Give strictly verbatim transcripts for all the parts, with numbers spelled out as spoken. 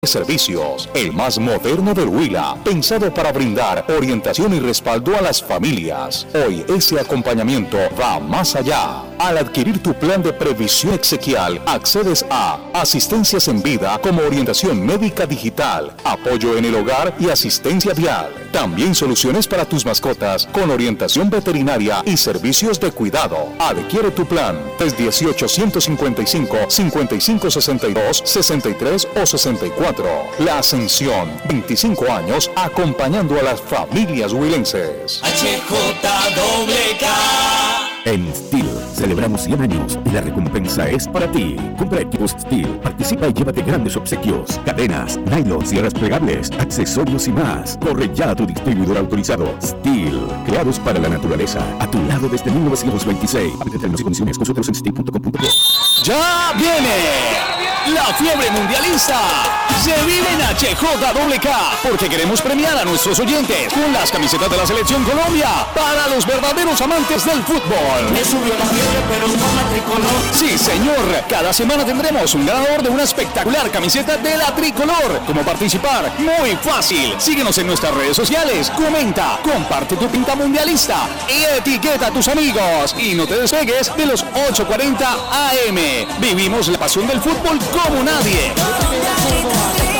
Servicios, el más moderno del Huila, pensado para brindar orientación y respaldo a las familias. Hoy ese acompañamiento va más allá. Al adquirir tu plan de previsión exequial, accedes a asistencias en vida como orientación médica digital, apoyo en el hogar y asistencia vial. También soluciones para tus mascotas con orientación veterinaria y servicios de cuidado. Adquiere tu plan tres uno ocho, uno cinco cinco, cinco cinco seis dos, sesenta y tres o sesenta y cuatro. La Ascensión, veinticinco años acompañando a las familias huilenses. H J W K. En Steel celebramos cien años y la recompensa es para ti. Compra equipos Steel, participa y llévate grandes obsequios, cadenas, nylon, cierres plegables, accesorios y más. Corre ya a tu distribuidor autorizado. Steel, creados para la naturaleza, a tu lado desde mil novecientos veintiséis. Aplica términos y condiciones. Consulta en steel punto com punto co. ¡Ya viene! La fiebre mundialista se vive en H J W K porque queremos premiar a nuestros oyentes con las camisetas de la Selección Colombia para los verdaderos amantes del fútbol. Me subió la fiebre, pero no la tricolor. Sí, señor. Cada semana tendremos un ganador de una espectacular camiseta de la tricolor. ¿Cómo participar? Muy fácil. Síguenos en nuestras redes sociales, comenta, comparte tu pinta mundialista y etiqueta a tus amigos. Y no te despegues de los ocho cuarenta A M. Vivimos la pasión del fútbol como nadie.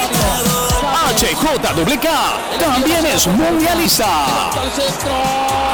H J W K también es mundialista.